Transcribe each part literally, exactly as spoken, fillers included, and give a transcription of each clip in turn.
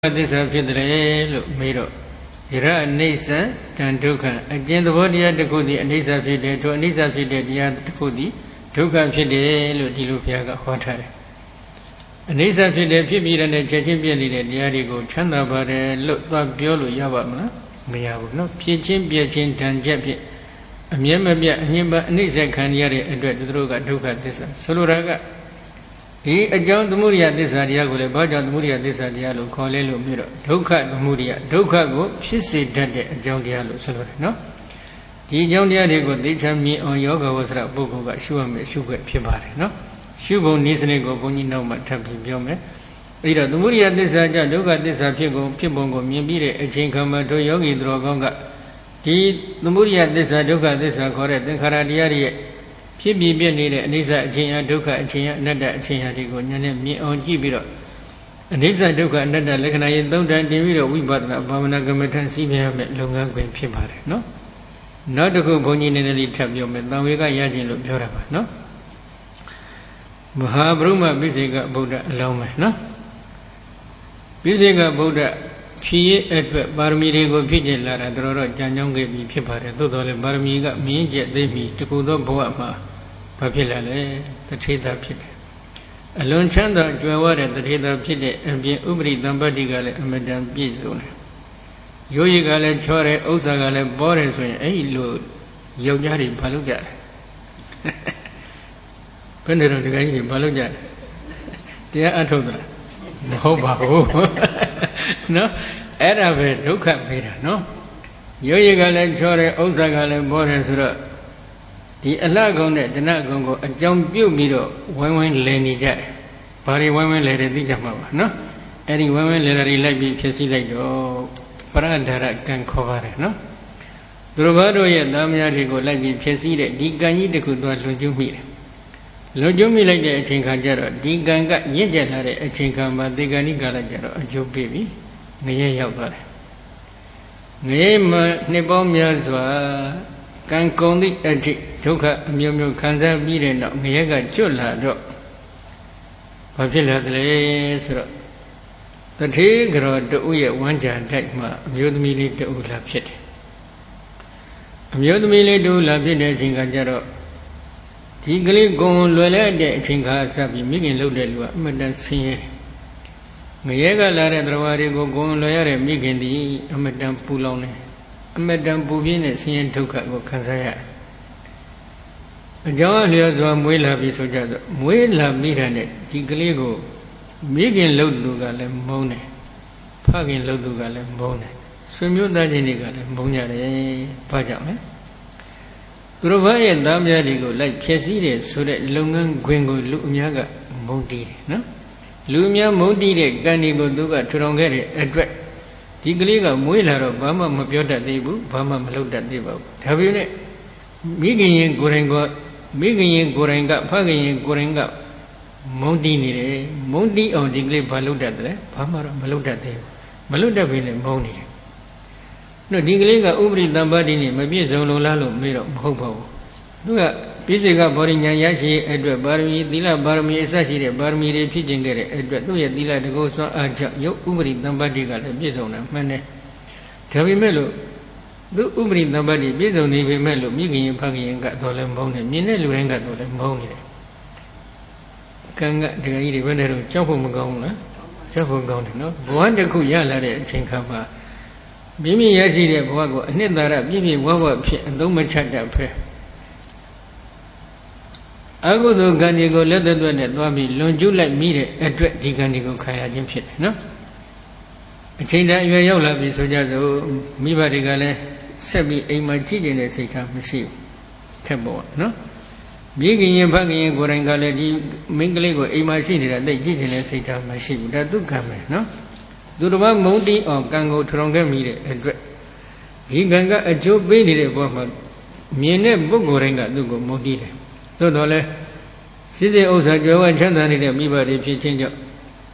This is Fidre, Miro. Ira Nisa, Tanduka, again the body at the Kudi, Anisa Fide, to Anisa Fide, the other Kudi, Tuka Fide, Ludilupiaga, Hotter. Anisa Fide, Fibi and the Chachimbian, the Adigo, Chanda Bade, look up Biolo Yavama, Miyabu, no, Pichin, Piachin, Tanjapi, Amyamabia, Nimba, Nisa Kanyari, and Druga, Duka, this, Soluraga. He adjourned the Muria this Adiago, Baja Muria this Adialo, Colelo Miro, Doka the Muria, Doka go, she said that John Diallo, no? The John Diago, they tell me on yoga was a book of Shuam, Sugar Pibari, no? Shubo Nisnego, Bonino, Matapi Biome. Either the Muria this Adia, Doka this Apigo, Pibongo, Mibire, a chinkama to Yogi Drogonga. The Muria this Adoka this are correct, the Karadiari. She be needed, and is a Jina Duka, China, Nada, China, me on Gibiro. And is a Duka, Nada, like an I don't David, we bought a Bamanagamatan Sibia, Lunga, Queen Pibare, no? Not to go Bonin in the little Tabio, now we got Yajin of Joraba, no? Mahabruma, Biziga, Buddha, Loma, no? Biziga, Buddha, P. Edward, Barmirigo, Pidel, Lara, Doro, Janjong, Pibare, Dodole, Barmiga, me, yet they meet to go to Boama. Papillale, the Chita Pit. Alone Chanda, Juawara, the Chita Pit, and be Ubri, Dambadigale, and Madame Bizone. Yoyigale, Chore, Osagale, Boris, eh, Lord, Yogari, Paluja. Pendero, the guy, Paluja. They are Atoda. No, Arabe, Duka Pira, no? Yoyigale, Chore, Osagale, Boris, the Alagon, the Nagongo, a jump you miro, women lady jack. Party women let it be Jamava, no? Any women let it like be Chessy like oh, Parandara can cover it, no? Drovado yet, Damia go like be Chessy, the Digani, the good was Lujumi. Lujumi like the Chinkajaro, Diganga, Yejanare, a Chinkamba, Digani Galajaro, a Joe baby, Naya Yabba. Name Nebomia. Can condy a joker, Mumu Kanza Biren, Miega Chula drop. Papilla the The Tigro, the Uya, one jan, Tekma, Mudmili to Ula Pit. Mudmili do La Bide Chingajaro. Tigli go Lula de Chinga Sabi, Migin Ludel, Madan Sine. Miega Lara Dravari go go Loyare, Migin the Madame Pulone. Madame Bubine, Sian Tuka, Kansaya. A John Liazam will have his Sojazo, will have Mirane, Tigligo, Migin Lodugal and Bone, Pagin Lodugal and Bone, Sumu Dajinigal and Bonare, Pajame. Provide and Damjadigo like Cassidy, so that Lungan Gwingo Lumiaga, Mondi, no? Lumia Mondi, Ganigo Duga, Turongere, Edward. Tigliga, Muila, Bama, Mapiota Debu, Bama Maluda Debu. Have you it? Migin Gorenga, Migin Gorenga, Pagin Gorenga, Mondini, Mondi or Digli Baluda, Bama Maluda Debu. Maluda Vile, Moni. No, Digliga, Ubri, Dambadini, maybe Zololo, Miro, Hobo. Duga, Pisiga, Borinya Yashi, Edward Barmi, Dila Barmi, Sashi, Barmi, Pijingere, Edward, Duya, Dila, the Ghost, Aja, Yo, Ubri, Dambadiga, the Bizona, Mane. Tavimelo, do Ubri, Dambadi, Bizoni, Vimelo, Migi, Pagi, and got Dolan Bone, Minelu, and got Dolan Bone. Kanga, the Iri, Venero, Chapo Magona, Chapo Gona, no? Wanda Kuyala, Chinkama. Bimi Yashi, Wago, Nidara, Bibi, Wawa, and don't much at that prayer. I go to Ganigo, let the one at Bobby, Lonju like me at Ganigo Kaya Jimshit, no? I think that you are your love is so just me by the gale, Sabi, a my children, a sika, receive. Tabo, no? Biggie and Paggy and Gorangale, Minglego, a my city that they did in a sika, my ship, that do come, no? Do the one Modi or Gango Tronga meet at He ganga a joke baby, a woman. Miene Bogoranga do go Modi. So, Dole, Sidi Osa Joe and Chandani, the Biba, if you change up.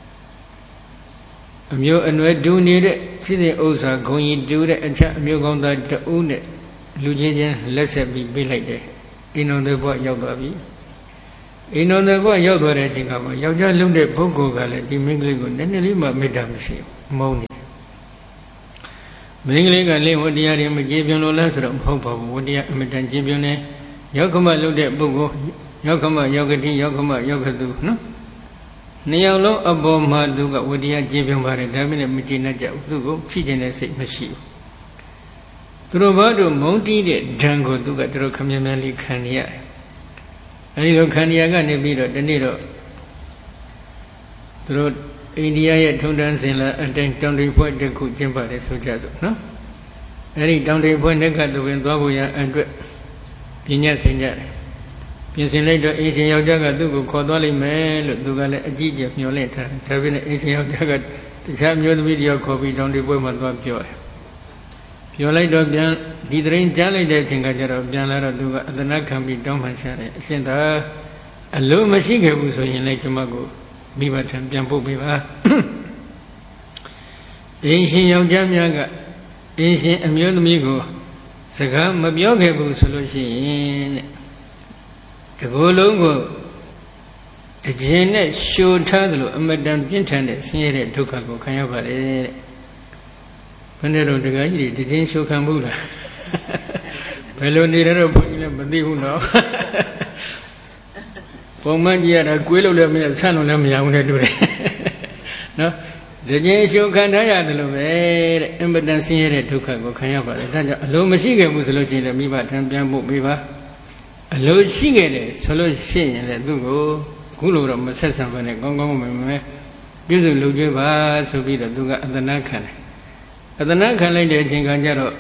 A mew and red do need it, Sidi Osa going do it and chat mew gone that to own it. Lujian, let's be be like that. In on the boy Yogabi. In on the boy Yoga, Yaja looked at Pogo Gala, the Mingligo, and then Lima made a mistake. မောင်းနေမင်းကလေးကလေးဝတ္တရားတွေမကြည်ပြွန်လို့လားဆိုတော့မဟုတ်ပါဘူးဝတ္တရားအမတန်ကြည်ပြွန်နေယောကမလုပ်တဲ့ပုဂ္ဂိုလ်ယောကမယောဂတိယောကမယောဂတုနော်နှစ်ယောက်လုံးအပေါ်မှာသူကဝတ္တရားကြည်ပြွန်ပါတယ်ဒါပေမဲ့မကြည်နဲ့ကြဘူးသူကိုဖြစ်ခြင်းတဲ့စိတ်မရှိဘူးသူတို့ဘာတို့မုန်းတီးတဲ့ဓာန်ကိုသူကတို့ခမည်းမည်းလေးခံရရတယ်အဲဒီလိုခံရကနေပြီးတော့ဒီနေ့တော့သူတို့အိန္ဒိယရဲ့ထုံတန်းစင်လာအတိုင်းတောင်တိဖွဲ့တစ်ခုကျင်းပါတယ်ဆိုကြစို့နော်အဲဒီတောင်တိဖွဲ့နဲ့ကသူဝင်သွားဖို့ရအတွက်ပြညတ်ဆင်ကြတယ်ပြင်ဆင်လိုက်တော့အရှင်ယောက်ျားကသူ့ကိုခေါ်သွားလိမ့်မယ်လို့သူကလည်းအကြည့်ကျမျှော်လင့်ထားတယ်ဒါပေမဲ့အရှင်ယောက်ျားကတခြားမျိုးသမီးတယောက်ခေါ်ပြီးတောင်တိဖွဲ့မှာသွားပြောတယ်ပြောလိုက်တော့ပြန်ဒီတရင်ကြားလိုက်တဲ့အချိန်ကကျတော့ပြန်လာတော့သူကအသနာခံပြီးတောင်းပန်ရှာတယ်အရှင်သာအလိုမရှိခဲ့ဘူးဆိုရင်လည်းကျွန်မကိုမိဘထံပြန်ပို့ပေးပါအင်းရှင်ယောက်ျားများကအင်းရှင်အမျိုးသမီးကိုစကားမပြောခဲ့ဘူးဆိုလို့ရှိရင်တဲ့ဒီကိုယ်လုံးကိုအကျဉ်နဲ့ရှို့ထားသလိုအမတန်ပြင်းထန်တဲ့ဆင်းရဲတဲ့ဒုက္ခကိုခံရပါတယ်တဲ့ဘယ်နဲ့တော့တခါကြီးဒီချင်းရှို့ခံဘူးလားဘယ်လိုနေရတော့ဘုန်းကြီးလည်းမသိဘူးနော်ပုံမှန်ကြည့်ရတာကွေးလို့လည်းမရဆန့်လို့လည်းမရဘူးနဲ့တူတယ်နော်ဒီချင်းရှို့ခံထားရတယ်လို့ပဲတဲ့အင်မတန်ဆင်းရဲတဲ့ဒုက္ခကိုခံရပါတယ်ဒါကြောင့်အလိုမရှိခဲ့ဘူးဆိုလို့ရှိရင်လည်းမိဘထံပြန်ဖို့ပေးပါအလိုရှိခဲ့တယ်ဆိုလို့ရှိရင်လည်းသူ့ကိုခုလိုတော့မဆက်ဆံပါနဲ့ကောင်းကောင်းမွန်မွန်ပြုစုလုပ်ကြပါဆိုပြီးတော့သူကအသနာခံတယ်အသနာခံလိုက်တဲ့အချိန်ကကျတော့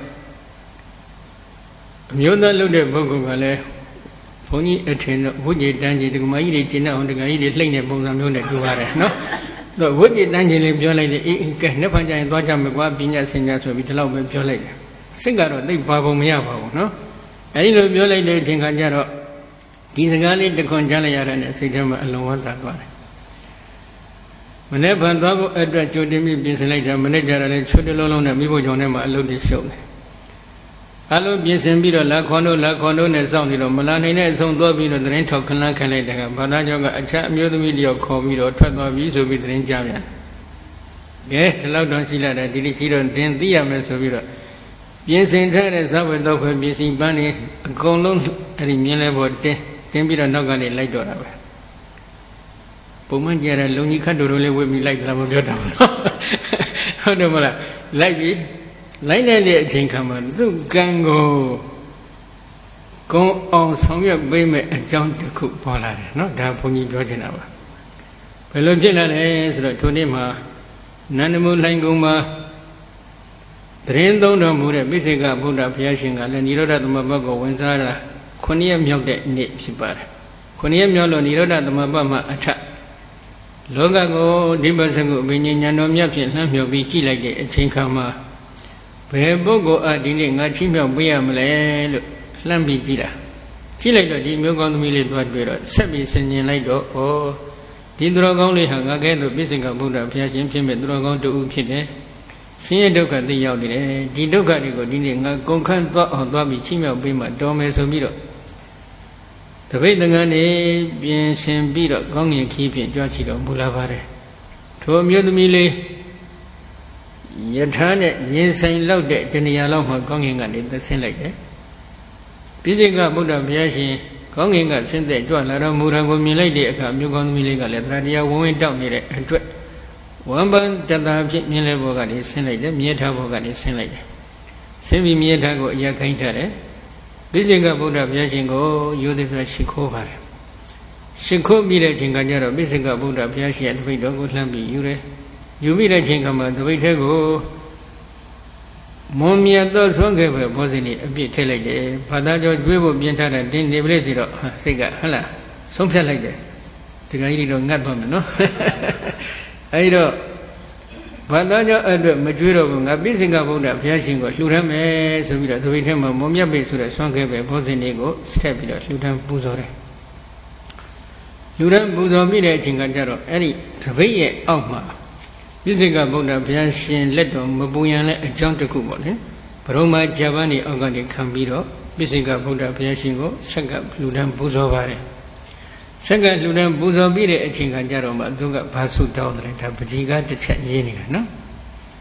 အမျိုးသားလုပ်တဲ့ပုဂ္ဂိုလ်ကလည်းဘုန်းကြီးအထင်တော့ဝိဇ္ဇေတန်းကြီးဒီကမကြီးတွေကျင့်အောင်ဒီကကြီးတွေလှိမ့်တဲ့ပုံစံမျိုးနဲ့တူပါတယ်နော်။တော့ဝိဇ္ဇေတန်းကြီးလေးပြောလိုက်တယ်အေးကဲနှစ်ဖန်ကျရင်သွားကြမယ်ကွာပညာစင်ကြဆိုပြီးဒီလောက်ပဲပြောလိုက်တယ်။စိတ်ကတော့သိပါပုံမရပါဘူးနော်။အဲဒီလိုပြောလိုက်တဲ့အချိန်ကကျတော့ဒီစကားလေးတစ်ခွန်ကြားလိုက်ရတဲ့စိတ်ထဲမှာအလုံးဝသာသွားတယ်။မနေ့ဖန်သွားဖို့အတွက်ကြိုတင်ပြီးပြင်ဆင်လိုက်တာမနေ့ကျတော့လည်းချွတ်တလုံးလုံးနဲ့မိဖို့ကြောင့်နဲ့မှအလုပ်တွေရှုပ်တယ်အလုံးပြင်ဆင်ပြီးတော့လာခွန်တို့လာခွန်တို့နဲ့စောင့်နေတော့မလာနိုင်တဲ့အဆုံးသွားပြီးတော့တရင်ထောက်ခဏခံလိုက်တဲ့ကဘာသာကြောင့်ကအခြားအမျိုးသမီးတယောက်ခေါ်ပြီးတော့ထွက်သွားပြီးဆိုပြီးတရင်ကြားပြန်ကဲဒီလောက်တော့ရှိလာတယ်ဒီလိုရှိတော့တင်သိရမယ်ဆိုပြီးတော့ပြင်ဆင်ထားတဲ့ဇဝေတော့ခွေပြင်ဆင်ပန်းနေအကုန်လုံးအဲ့ဒီမြင်းလဲပေါ်တင်းတင်းပြီးတော့နောက်ကနေလိုက်တော့တာပဲပုံမှန်ကြတဲ့လုံကြီးခတ်တို့တို့လေးဝေပြီးလိုက်လာမပြောတာဘူးနော်ဟုတ်တယ်မလားလိုက်ပြီးလိုက်တဲ့အချိန်ခါမှာသူ့ကံကိုကုံအောင်ဆောင်ရွက်ပေးမဲ့အကြောင်းတစ်ခုပေါ်လာတယ်နော်ဒါဘုန်းကြီးပြောချင်တာပါဘယ်လိုဖြစ်လာလဲဆိုတော့ထိုနေ့မှာနန္ဒမုလှိုင်ကုန်းမှာတရင်သုံးတော်မူတဲ့ပိစိကဗုဒ္ဓဘုရားရှင်ကလည်းនិရောဓသမဘတ်ကိုဝင်စားတာခုနှစ်ရက်မြောက်တဲ့နေ့ဖြစ်ပါတယ်ခုနှစ်ရက်မြောက်လို့និရောဓသမဘတ်မှာအထလောကကိုဒီပစကုအဘိညာဉ်ဉာဏ်တော်မြတ်ဖြင့်လှမ်းမြော်ပြီးကြည့်လိုက်တဲ့အချိန်ခါမှာဘယ်ပုဂ္ဂိုလ်အားဒီနေ့ငါချီးမြှောက်ပေးရမလဲလို့လှမ်းပြီးကြည့်တာကြည့်လိုက်တော့ဒီမျိုးကောင်းသမီးလေးသွားတွေ့တော့ဆက်ပြီးဆင်ញင်လိုက်တော့ဩဒီသူတော်ကောင်းလေးဟာငါကဲသို့ပိစိကဗုဒ္ဓဘုရားရှင်ဖြစ်မဲ့သူတော်ကောင်းတူဦးဖြစ်တယ်ဆင်းရဲဒုက္ခသိရောက်နေတယ်ဒီဒုက္ခတွေကိုဒီနေ့ငါကုန်ခန်းသွားအောင်သွားပြီးချီးမြှောက်ပေးမှတော်မယ်ဆိုပြီးတော့တပိတ်တန်ခါနေပြင်ဆင်ပြီးတော့ကောင်းငင်ခီးဖြင့်ကြွားချီတော်မူလာပါတယ်ထိုအမျိုးသမီးလေးယထာနဲ့ရင်ဆိုင်လောက်တဲ့တဏှာလောက်မှကောင်းငင်ကနေသဆင်းလိုက်တယ်ပိစိကဗုဒ္ဓဘုရားရှင်ကောင်းငင်ကဆင်းသက်ကြွလာတော်မူတာကိုမြင်လိုက်တဲ့အခါမြို့ကောင်းသမီးလေးကလည်းတရားတရားဝန်းဝန်းတောက်နေတဲ့အတွက်ဝမ်းပန်းတတာဖြစ်မြင်လဲဘောကနေဆင်းလိုက်တယ်မြေထားဘောကနေဆင်းလိုက်တယ်ဆင်းပြီးမြေထားကိုအရာခိုင်းထားတယ်ပိစိကဗုဒ္ဓဘုရားရှင်ကိုရိုသေစွာရှိခိုးပါတယ်ရှိခိုးပြီးတဲ့အချိန်ကကျတော့ပိစိကဗုဒ္ဓဘုရားရှင်ရဲ့တပိတ်တော်ကိုလှမ်းပြီးယူတယ်ယူပြီးတဲ့အချိန်ကမှတပိတ်ထဲကိုမွန်မြတ်သောဆွမ်းခဲ့ပဲဘောဇင်ကြီးအပြည့်ထည့်လိုက်တယ်ဘာသာကြောကျွေးဖို့ပြင်ထားတဲ့တင်းနေပလိစီတော့စိတ်ကဟဟလားဆုံးဖြတ်လိုက်တယ်ဒီကကြီးတော့ငတ်သွားမယ်နော်အဲဒီတော့ဘာသာကြောအတွက်မကျွေးတော့ဘူးငါပိစိကဗုဒ္ဓဘုရားရှင်ကိုလှူထမ်းမယ်ဆိုပြီးတော့တပိတ်ထဲမှာမွန်မြတ်ပြီဆိုတဲ့ဆွမ်းခဲ့ပဲဘောဇင်ကြီးကိုဆက်ပြီးတော့လှူထမ်းပူဇော်တယ်လှူထမ်းပူဇော်ပြီးတဲ့အချိန်ကကျတော့အဲ့ဒီတပိတ်ရဲ့အောက်မှာပိစိကဗုဒ္ဓဘုရားရှင်လက်တော်မပူရန်လည်းအကြောင်းတစ်ခုပေါ့လေဘရုံမာဂျပန်နေအောက်ကနေခံပြီးတော့ပိစိကဗုဒ္ဓဘုရားရှင်ကိုဆက်ကလူတန်းပူဇော်ပါတယ်ဆက်ကလူတန်းပူဇော်ပြီးတဲ့အချိန်ကကြတော့မှသူကဘာဆုတောင်းတယ်ဒါပကြီးကတစ်ချက်ရေးနေတာနော်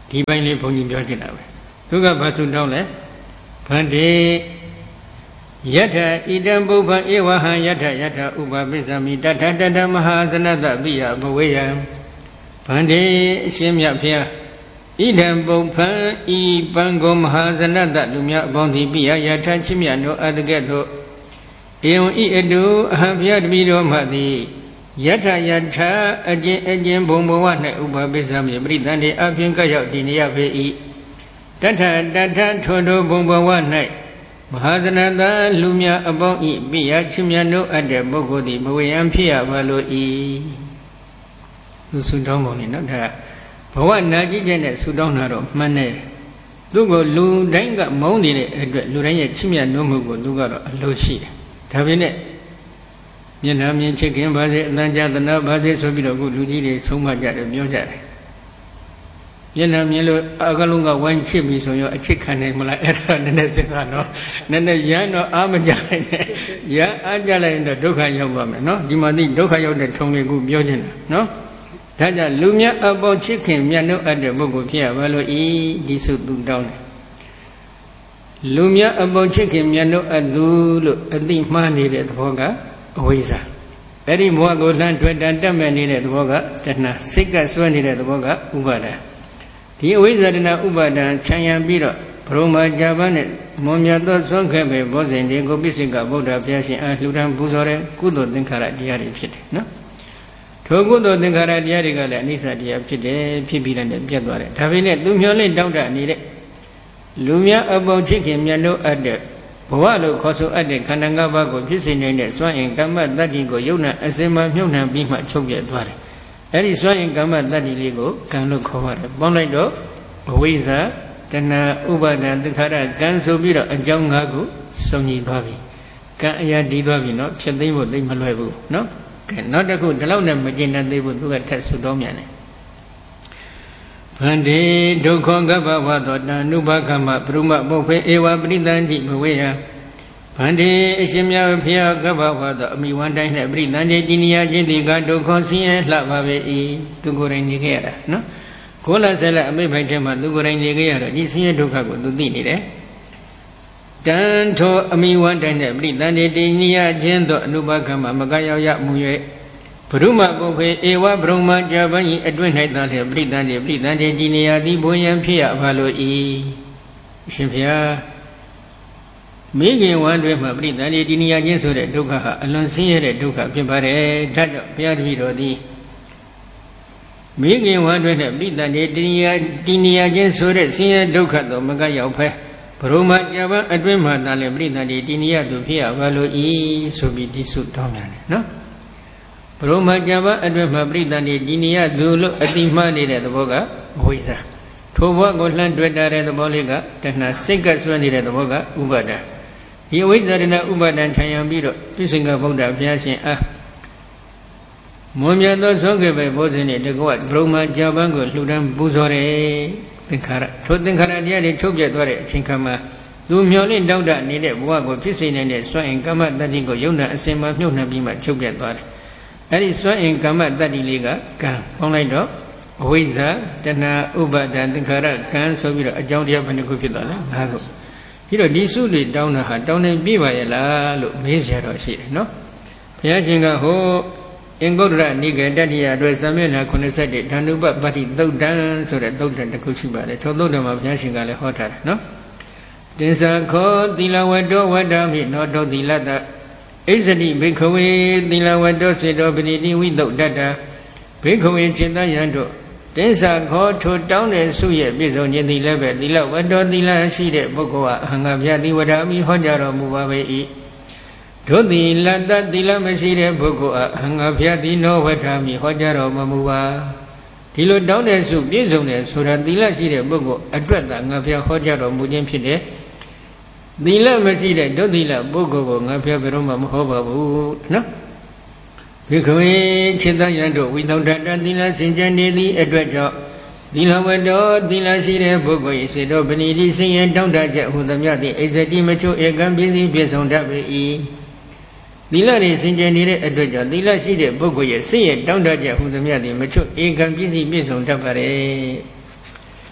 ဒီပိုင်းလေးဘုန်းကြီးပြောချင်တာပဲသူကဘာသူတောင်းလဲဗန္တိယထဣတံပုဗ္ဗံဧဝဟံယထယထဥပပိသမိတထတထမဟာသနတပိယဘဝေယံဗန္တိအရှင်မြတ်ဖျားဣဒံပုဗ္ဗံဤပံကိုမဟာသနတလူများအပေါင်းသည်ပိယယထချစ်မြတ်တို့အတကဲ့သို့ဧဝံဤအတုအဟံဖျားတပိတော်မှသည်ယထယထအကျဉ်အကျဉ်ဘုံဘဝ၌ဥပပိသမိပရိသန္တိအပြင်ကရောက်တည်နေရပေ၏တထတထထိုတို့ဘုံဘဝ၌မဟာသနတလူများအပေါင်းဤပိယချစ်မြတ်တို့အပ်တဲ့ပုဂ္ဂိုလ်သည်ဘဝယံဖြစ်ရပါလို့ဤသူဆုတောင်းပုံနဲ့နော်ဒါဘဝနာကြည့်ချက်နဲ့ဆုတောင်းတာတော့မှန်တယ်သူကလူတိုင်းကမုန်းနေတဲ့အတွက်လူတိုင်းရဲ့ချစ်မြတ်နိုးမှုကိုသူကတော့အလိုရှိတယ်ဒါပေမဲ့မျက်နှာမြင်ချစ်ခင်ပါစေအတန်ကြာသနာပါစေဆိုပြီးတော့အခုလူကြီးတွေဆုံးမကြတယ်ပြောကြတယ်မျက်နှာမြင်လို့အကလုံးကဝိုင်းချစ်ပြီဆိုရင်အချစ်ခံနိုင်မလားအဲ့ဒါနည်းနည်းစဉ်းစားတော့နည်းနည်းရမ်းတော့အားမကြနိုင်နဲ့ရမ်းအားကြလိုက်ရင်တော့ဒုက္ခရောက်ပါမယ်နော်ဒီမှာသိဒုက္ခရောက်တဲ့ထုံလေးကိုပြောနေတာနော်ဒါကြောင့်လူမြတ်အပေါင်းချစ်ခင်မြတ်တို့အပ်တဲ့ပုဂ္ဂိုလ်ဖြစ်ရပါလို့ဤဒီစုသူတောင်းတယ်လူမြတ်အပေါင်းချစ်ခင်မြတ်တို့အပ်သူလို့အသိမှားနေတဲ့သဘောကအဝိဇ္ဇာအဲ့ဒီဘဝကိုလှမ်းတွေ့တန်တက်မဲ့နေတဲ့သဘောကတဏှာစိတ်ကဆွဲနေတဲ့သဘောကဥပါဒံဒီအဝိဇ္ဇာတဏှာဥပါဒံခြံရံပြီးတော့ဘုံမာကြပန်းနဲ့မွန်မြတ်သောဆွမ်းခဲ့ပဲဘောဇင်ဒီကိုပိစိကဗုဒ္ဓဘုရားရှင်အားလှူဒန်းပူဇော်တဲ့ကုသိုလ်သင်္ခါရတရားတွေဖြစ်တယ်နော်ထိုကုသိုလ်သင်္ခါရတရားတွေကလည်းအနိစ္စတရားဖြစ်တယ်ဖြစ်ပြီးလည်းပြတ်သွားတယ်ဒါပေမဲ့သူမျောလင့်တောင်းတနေတဲ့လူများအပေါင်းချစ်ခင်မြတ်တို့အပ်တဲ့ဘဝလို့ခေါ်ဆိုအပ်တဲ့ခန္ဓာ၅ပါးကိုဖြစ်စေနိုင်တဲ့စွမ်းအင်ကမ္မတတ္တိကိုယုံနာအစင်မှမြုပ်နှံပြီးမှချုပ်ပြတ်သွားတယ်အဲ့ဒီစွမ်းအင်ကမ္မတတ္တိလေးကိုကံလို့ခေါ်ပါတယ်ပေါင်းလိုက်တော့အဝိဇ္ဇာတဏှာဥပါဒံသင်္ခါရကံဆိုပြီးတော့အကြောင်း၅ခုစုံညီသွားပြီကံအရာတည်သွားပြီနော်ဖြစ်သိဖို့သိမလွယ်ဘူးနော်ကဲနောက်တစ်ခုဒီလောက်နဲ့မကျင်တတ်သေးဘူးသူကထက်ဆူတောင်းမြန်တယ်ဗန္တိဒုက္ခကပ္ပဝသောတဏုဘကမပရုမပုဖေဧဝပရိသန္တိဘဝေယဗန္တိအရှင်မြတ်ဖျားကပ္ပဝသောအမိဝန္တိုင်းနဲ့ပရိသန္တိတည်နေရခြင်းဒီကဒုက္ခဆင်းရဲလှပါပေ၏သူကိုယ်တိုင်နေခဲ့ရတာနော်ကိုလဆဲလက်အမိဖိုက်ထဲမှာသူကိုယ်တိုင်နေခဲ့ရတော့ဒီဆင်းရဲဒုက္ခကိုသူသိနေတယ်တန်ထိုအမိဝန္တိုင်းနဲ့ပရိသန္တိတည်နေရခြင်းသောအနုဘကမမကရောက်ရမူ၍ဘုရုမပုဖေဧဝဘုံမကြပန်းဤအတွင်း၌သာလျက်ပရိသန္တိပရိသန္တိဒီနေရာသည်ဘုံရန်ဖြစ်ရပါလို့ဤရှင်ဖျားမိခင်ဝမ်းတွင်မှပရိသန္တိဒီနေရာချင်းဆိုတဲ့ဒုက္ခဟာအလွန်ဆင်းရဲတဲ့ဒုက္ခဖြစ်ပါတယ်ဒါကြောင့်ဘုရားတပည့်တော်သည်မိခင်ဝမ်းတွင်နဲ့ပရိသန္တိဒီနေရာဒီနေရာချင်းဆိုတဲ့ဆင်းရဲဒုက္ခတော့မကရောက်ဖဲဘုံမကြပန်းအတွင်းမှသာလျက်ပရိသန္တိဒီနေရာသူဖြစ်ရပါလို့ဤဆိုပြီးဒီစုတောင်းတယ်နော်ဘုံမကြပအတွင်မှာပရိသန္တိဒီနေရသူလို့အတိမှားနေတဲ့သဘောကအဝိဇ္ဇာထိုဘဝကိုလှမ်းတွေ့တာတဲ့သဘောလေးကတဏှာစိတ်ကဆွဲနေတဲ့သဘောကဥပါဒံဒီအဝိဇ္ဇာတဏှာဥပါဒံခြံရံပြီးတော့ပြစ္ဆေကဗုဒ္ဓဘုရားရှင်အားမွန်မြတ်သောသောကေပဲဘောဇင်နဲ့တကွဘုံမကြပန်းကိုလှူဒန်းပူဇော်တယ်သင်္ခါရထိုသင်္ခါရတရားတွေချုပ်ပြတ်သွားတဲ့အချိန်ခါမှာသူမျောလင့်တောင်းတနေတဲ့ဘဝကိုဖြစ်စေနိုင်တဲ့စွမ်းအင်ကမ္မတတ္တိကိုယုံနာအစင်မှမြုပ်နှံပြီးမှချုပ်ပြတ်သွားတယ်အဲ့ဒီစွမ်းအင်ကမ္မတတ္တိလေးကကံပေါင်းလိုက်တော့အဝိဇ္ဇာတဏှာဥပါဒံသင်္ခါရကံဆိုပြီးတော့အကြောင်းတရားဘယ်နှခုဖြစ်သွားလဲ၅ခုပြီးတော့ဒီစုတွေတောင်းတာဟာတောင်းနေပြပါရဲ့လားလို့မေးစရာတော့ရှိတယ်နော်ဘုရားရှင်ကဟိုအင်္ဂုတ္တရနိကေတတိယအတွက်သံမေနာခုနှစ်ဆယ့်ဓာနုပပတ္တိသုတ်တံဆိုတဲ့သုတ်တံတစ်ခုရှိပါတယ်ထိုသုတ်တံမှာဘုရားရှင်ကလည်းဟောထားတယ်နော်တင်္ဆာခောသီလဝတ္တောဝတ္တမိနောတောသီလတ္တဣဇတိဘိခဝေသီလဝတ္တောစေတောပတိတိဝိသုဒ္ဓတ္တဘိခဝေจิตတယံတို့တင်္ဆာခောထိုတောင်းတဲ့စုရဲ့ပြည့်စုံခြင်းသည်လည်းပဲသီလဝတ္တောသီလရှိတဲ့ပုဂ္ဂိုလ်ဟာအဟံငါဗျာတိဝဒာမိဟောကြားတော်မူပါပေ၏ဒုသီလတ္တသီလမရှိတဲ့ပုဂ္ဂိုလ်ဟာအဟံငါဗျာတိနောဝဒာမိဟောကြားတော်မမူပါဒီလိုတောင်းတဲ့စုပြည့်စုံတဲ့ဆိုတာသီလရှိတဲ့ပုဂ္ဂိုလ်အတွက်သာငါဗျာဟောကြားတော်မူခြင်းဖြစ်တဲ့သီလမရှိတဲ့ဒုသီလပုဂ္ဂိုလ်ကိုငါဖျားဘယ်တော့မှမဟောပါဘူးနော်ဘိခဝေจิตယံတို့ဝိသုဒ္ဓတသီလစင်ကြယ်နေသည့်အတွက်ကြောင့်သီလဝတ္တောသီလရှိတဲ့ပုဂ္ဂိုလ်၏စေတောပဏိတိစင်ရတောင်းတချက်ဟူသည်များသည့်ဣဇတိမချို့ဧကံပြည့်စည်ပြည့်စုံတတ်ပေ၏သီလတွေစင်ကြယ်နေတဲ့အတွက်ကြောင့်သီလရှိတဲ့ပုဂ္ဂိုလ်ရဲ့စင်ရတောင်းတချက်ဟူသည်များသည့်မချို့ဧကံပြည့်စည်ပြည့်စုံတတ်ပါれ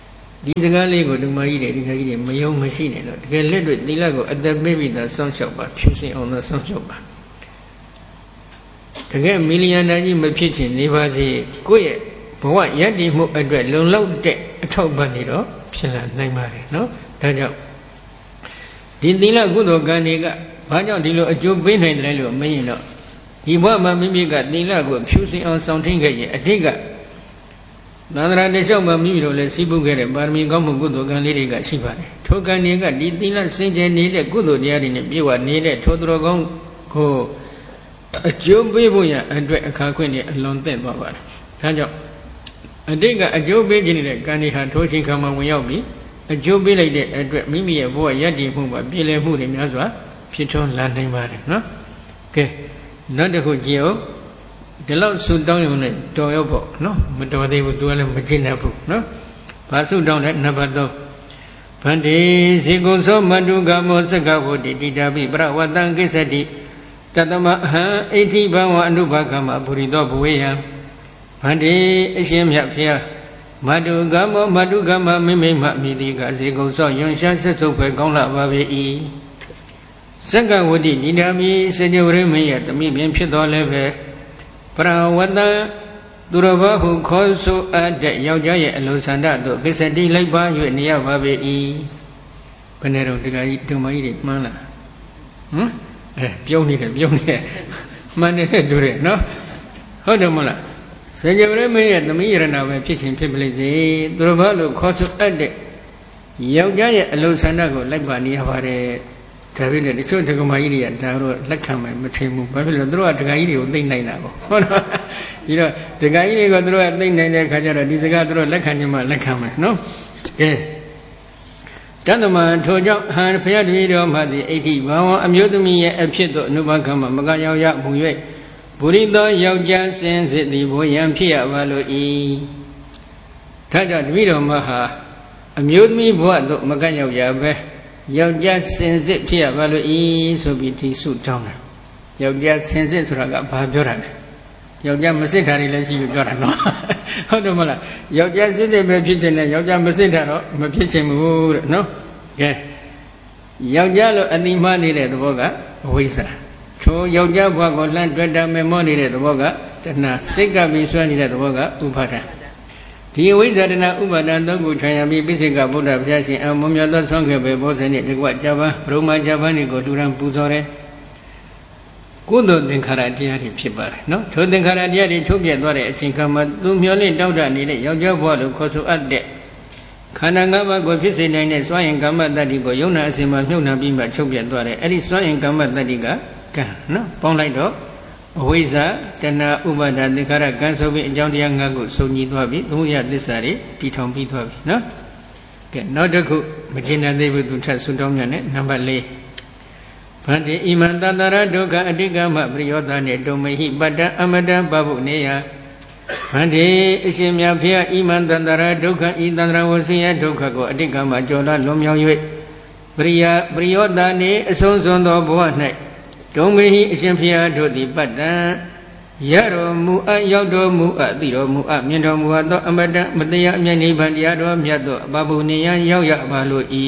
ဒီစကားလေးကိုဓမ္မကြီးတွေဒီခါကြီးတွေမယုံမရှိနဲ့တော့တကယ်လက်တွေ့သီလကိုအသက်ပေးပြီးသားစောင့်ရှောက်ပါဖြူစင်အောင်သာစောင့်ရှောက်ပါတကယ်မီလီယံနာကြီးမဖြစ်ချင်နေပါစေကိုယ့်ရဲ့ဘဝရည်တည်မှုအတွက်လုံလောက်တဲ့အထောက်ပံ့နေတော့ဖြစ်လာနိုင်ပါတယ်နော်ဒါကြောင့်ဒီသီလကုသိုလ်ကံတွေကဘာကြောင့်ဒီလိုအကျိုးပေးနိုင်တယ်လို့မင်းရင်တော့ဒီဘဝမှာမိမိကသီလကိုဖြူစင်အောင်ဆောင်ထင်းခဲ့ရင်အတိတ်ကသန္တရာတလျှောက်မှာမိမိတို့လည်းစီးပူးခဲ့တဲ့ပါရမီကောင်းမှုကုသိုလ်ကံလေးတွေကရှိပါတယ်ထိုကံတွေကဒီသီလစင်ကြယ်နေတဲ့ကုသိုလ်တရားတွေနဲ့ပြည့်ဝနေတဲ့ထိုသူတော်ကောင်းကိုအကျိုးပေးဖို့ရအတွက်အခါခွင့်နဲ့အလွန်သင့်သွားပါတယ်ဒါကြောင့်အတိတ်ကအကျိုးပေးခြင်းတဲ့ကံတွေဟာထိုချိန်ခါမှာဝင်ရောက်ပြီးအကျိုးပေးလိုက်တဲ့အတွက်မိမိရဲ့ဘဝရည်တည်မှုမှာပြည်လည်မှုတွေများစွာဖြစ်ထွန်းလာနိုင်ပါတယ်နော်ကဲနောက်တစ်ခုကြည့်အောင်ဒီလောက်ဆုတောင်းရုံနဲ့တော်ရောက်ဖို့နော်မတော်သေးဘူးသူကလည်းမကျင့်တတ်ဘူးနော်ဘာဆုတောင်းလဲနံပါတ်သုံးဗန္တိဇေကုသောမတုကမောသက္ကဝတိတိတာပိပရဝတံကိစ္စတိတတမအဟံအိဋ္ဌိဘဝအနုဘကမပုရိသောဘဝေယံဗန္တိအရှင်မြတ်ဖျားမတုကမောမတုကမမိမိမမိတိကဇေကုသောယွန်ရှားဆက်စုပ်ပဲကောင်းလာပါပေ၏သက္ကဝတိတိတာပိစေတဝရမရဲ့တမိပင်ဖြစ်တော်လည်းပဲပရဝတ္တသူတော်ဘာဟုခေါ်ဆိုအပ်တဲ့ယောက်ျားရဲ့အလိုဆန္ဒသို့ကိစ္စတိလိုက်ပါ၍နေရပါပေ၏ဘယ်နဲ့တော့တခါကြီးဒုမကြီးတွေမှန်းလာဟမ်အဲပြုံးနေတယ်ပြုံးနေတယ်မှန်တယ်တူတယ်နော်ဟုတ်တယ်မလားစေကြဝရမင်းရဲ့သမီးရဏပဲဖြစ်ချင်းဖြစ်ပလိစေသူတော်ဘာလို့ခေါ်ဆိုအပ်တဲ့ယောက်ျားရဲ့အလိုဆန္ဒကိုလိုက်ပါနေရပါတယ်ဒါပေမဲ့တချို့ဒကမာကြီးတွေကဒါတော့လက်ခံမယ်မထင်ဘူးဘာဖြစ်လို့သူတို့ကဒကာကြီးတွေကိုသိနိုင်တာပေါ့ဟုတ်လားဒီတော့ဒကာကြီးတွေကသူတို့ကသိနိုင်တဲ့အခါကျတော့ဒီစကားသူတို့လက်ခံခြင်းမှလက်ခံမယ်နော်ကဲတတ္တမထိုကြောင့်ဟန်ဖျားတည်းတော်မှသည်အိဋ္ဌိဘာဝအမျိုးသမီးရဲ့အဖြစ်သို့အနုဘကမမကရောက်ရမှု၍ပုရိသောယောက်ျားစင်စစ်သည်ဘိုးရန်ဖြစ်ရပါလို့ဤဒါကြောင့်တပည့်တော်မဟာအမျိုးသမီးဘဝသို့မကရောက်ရပဲယောက်ျားစင်စစ်ဖြစ်ရပါလို့ဤဆိုပြီးဒီစုတောင်းတယ်ယောက်ျားစင်စစ်ဆိုတာကဘာပြောတာလဲယောက်ျားမစစ်တာတွေလည်းရှိလို့ပြောတာနော်ဟုတ်တယ်မလားယောက်ျားစစ်စစ်ပဲဖြစ်ချင်တယ်ယောက်ျားမစစ်တာတော့မဖြစ်ချင်ဘူးတဲ့နော်ကဲယောက်ျားလို့အတိမနေတဲ့သဘောကအဝိဇ္ဇာထိုယောက်ျားဘဝကိုလှမ်းတွေ့တာမေမောနေတဲ့သဘောကတဏှာစိတ်ကပြီးဆွဲနေတဲ့သဘောကဥပါဒံဒီအဝိဇ္ဇာတဏှာဥပါဒံသုံးခုခြံရပြီးပိစိကဗုဒ္ဓဘုရားရှင်အမွန်မြတ်သောဆုံးခဲ့ပဲဘောဇဉ်နှင့်တကွကြပါဘုရားကြပါးတွေကိုတူရန်ပူဇော်တယ်ကုသိုလ်သင်္ခါရတရားတွေဖြစ်ပါတယ်နော်ထိုသင်္ခါရတရားတွေချုပ်ပြတ်သွားတဲ့အချိန်ခါမှာသူမျောလင့်တောက်တနေတဲ့ယောက်ျားဘဝလို့ခေါ်ဆိုအပ်တဲ့ခန္ဓာ၅ပါးကိုဖြစ်စေနိုင်တဲ့စွမ်းရင်ကမ္မတ္တိကိုယုံနာအစဉ်မှာမြုပ်နှံပြီးမှချုပ်ပြတ်သွားတယ်အဲ့ဒီစွမ်းရင်ကမ္မတ္တိကကံနော်ပေါင်းလိုက်တော့အဝိဇ္ဇာတဏှာဥပါဒသင်္ခါရကံဆိုပြီးအကြောင်းတရား၅ခုစုံညီသွားပြီသုံးရသစ္စာတွေတည်ထောင်ပြီးသွားပြီနော်ကဲနောက်တစ်ခုမကျင်တဲ့သေးဘူးသူထပ်ဆွတောင်းမြန်တဲ့နံပါတ်၄ဗန္တိဣမံတတရဒုက္ခအတိကမပရိယောသနှင့်ဒုမေဟိပတ္တအမတံပဗုနေယဗန္တိအရှင်မြတ်ဖျားဣမံတတရဒုက္ခဤတန္တရဝဆင်းရဲဒုက္ခကိုအတိကမကျော်လွန်လွန်မြောက်၍ပရိယပရိယောသနှင့်အဆုံးစွန်သောဘဝ၌ဒုမေဟိအရှင်ဖျားတို့သည်ပတ္တံရတော်မူအပ်ရောက်တော်မူအပ်သိတော်မူအပ်မြင်တော်မူအပ်သောအမတံမတရားအမြတ်နိဗ္ဗာန်တရားတော်မြတ်သောအပဗုနေယရောက်ရပါလို့ဤ